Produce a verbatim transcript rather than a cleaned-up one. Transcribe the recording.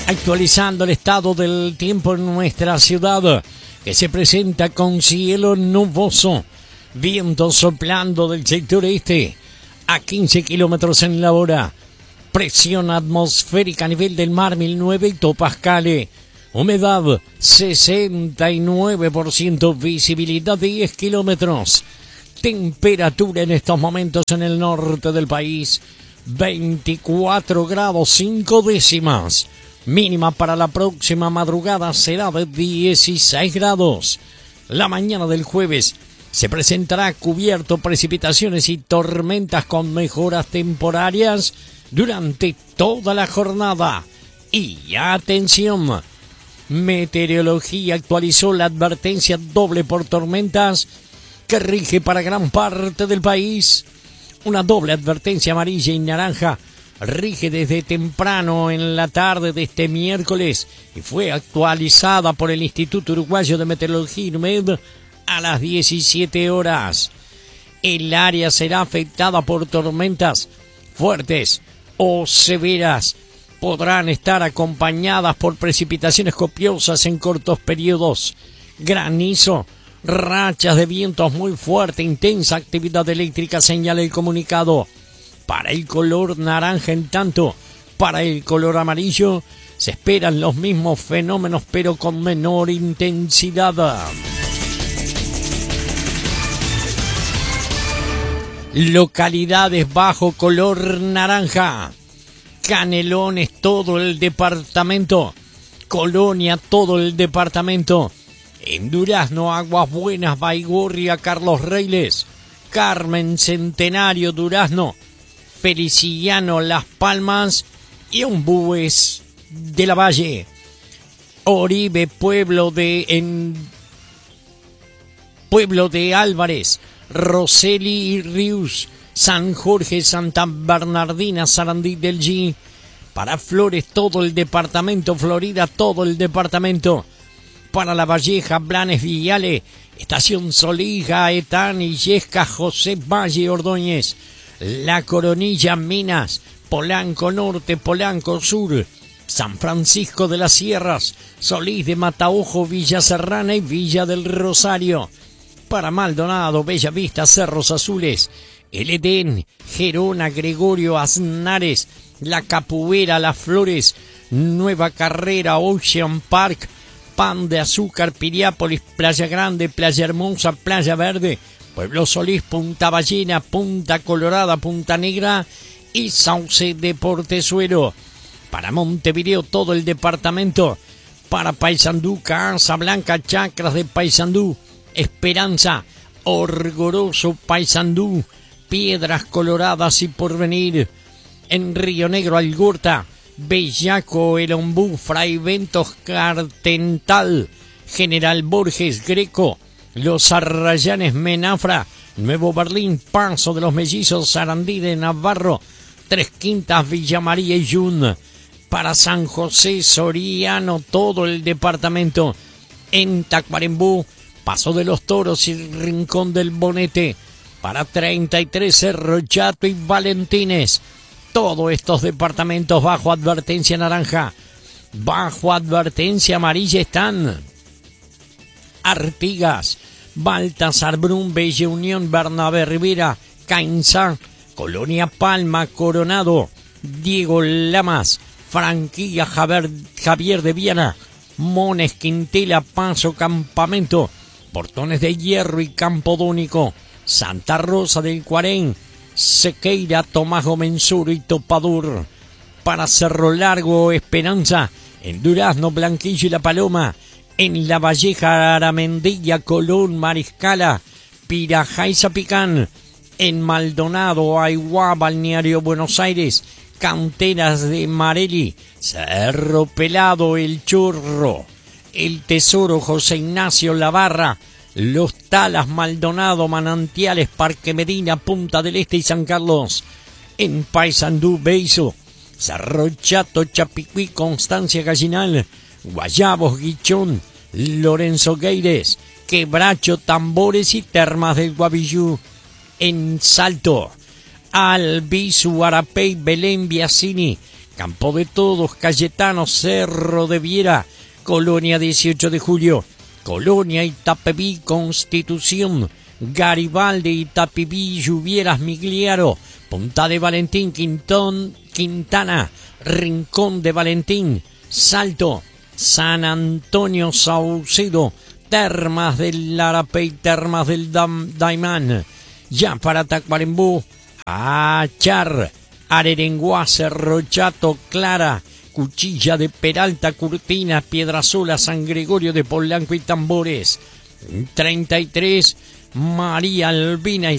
Actualizando el estado del tiempo en nuestra ciudad, que se presenta con cielo nuboso, viento soplando del sector este a quince kilómetros en la hora, presión atmosférica a nivel del mar mil nueve hectopascales, humedad sesenta y nueve por ciento, visibilidad diez kilómetros, temperatura en estos momentos en el norte del país veinticuatro grados cinco décimas. Mínima para la próxima madrugada será de dieciséis grados. La mañana del jueves se presentará cubierto, precipitaciones y tormentas con mejoras temporarias durante toda la jornada. Y atención, Meteorología actualizó la advertencia doble por tormentas que rige para gran parte del país. Una doble advertencia amarilla y naranja rige desde temprano en la tarde de este miércoles y fue actualizada por el Instituto Uruguayo de Meteorología INMED a las diecisiete horas. El área será afectada por tormentas fuertes o severas. Podrán estar acompañadas por precipitaciones copiosas en cortos periodos, granizo, rachas de vientos muy fuerte, intensa actividad eléctrica, señala el comunicado. Para el color naranja, en tanto, para el color amarillo, se esperan los mismos fenómenos, pero con menor intensidad. Localidades bajo color naranja. Canelones, todo el departamento. Colonia, todo el departamento. En Durazno, Aguas Buenas, Baigorria, Carlos Reyes, Carmen, Centenario, Durazno, Feliciano, Las Palmas y Ombúes de la Valle. Oribe, Pueblo de en Pueblo de Álvarez, Roseli y Rius, San Jorge, Santa Bernardina, Sarandí del G. Para Flores, todo el departamento. Florida, todo el departamento. Para La Valleja, Blanes, Villale, Estación Solís, Gaetán, Illesca, José Valle, Ordóñez. La Coronilla, Minas, Polanco Norte, Polanco Sur, San Francisco de las Sierras, Solís de Mataojo, Villa Serrana y Villa del Rosario. Para Maldonado, Bella Vista, Cerros Azules, El Edén, Gerona, Gregorio, Aznares, La Capuera, Las Flores, Nueva Carrera, Ocean Park, Pan de Azúcar, Piriápolis, Playa Grande, Playa Hermosa, Playa Verde, Pueblo Solís, Punta Ballena, Punta Colorada, Punta Negra y Sauce de Portezuelo. Para Montevideo, todo el departamento. Para Paysandú, Casablanca, Chacras de Paysandú, Esperanza, Orgoroso, Paysandú, Piedras Coloradas y Porvenir. En Río Negro, Algorta, Bellaco, El Ombú, Fray Ventos, Cartental, General Borges, Greco, Los Arrayanes, Menafra, Nuevo Berlín, Paso de los Mellizos, Sarandí de Navarro, Tres Quintas, Villa María y Yun. Para San José, Soriano, todo el departamento. En Tacuarembó, Paso de los Toros y Rincón del Bonete. Para treinta y tres, Cerro Chato y Valentines. Todos estos departamentos bajo advertencia naranja. Bajo advertencia amarilla están Artigas, Baltasar Brum, Bella Unión, Bernabé Rivera, Cainzá, Colonia Palma, Coronado, Diego Lamas, Franquilla, Javier, Javier de Viana, Mones, Quintela, Paso, Campamento, Portones de Hierro y Campodónico, Santa Rosa del Cuarén, Sequeira, Tomás Gomenzuro y Topador. Para Cerro Largo, Esperanza, en Durazno, Blanquillo y La Paloma, en La Valleja, Aramendilla, Colón, Mariscala, Pirajá y Zapicán, en Maldonado, Aiguá, Balneario Buenos Aires, Canteras de Marelli, Cerro Pelado, El Chorro, El Tesoro, José Ignacio, La Barra, Los Talas, Maldonado, Manantiales, Parque Medina, Punta del Este y San Carlos. En Paysandú, Beizo, Cerro Chato, Chapicuí, Constancia Gallinal, Guayabos, Guichón, Lorenzo Gueires, Quebracho, Tambores y Termas del Guavillú. En Salto, Albizu, Arapey, Belén, Biasini, Campo de Todos, Cayetano, Cerro de Viera, Colonia dieciocho de julio, Colonia Itapeví, Constitución, Garibaldi, Itapeví, Lluvieras, Migliaro, Punta de Valentín, Quintón, Quintana, Rincón de Valentín, Salto, San Antonio, Saucedo, Termas del Arapey, Termas del Dam, Daimán, ya para Tacuarembó, Achar, Arerenguá, Cerro Chato, Clara, Cuchilla de Peralta, Curtinas, Piedrasola, San Gregorio de Polanco y Tambores, treinta y tres, María Albina y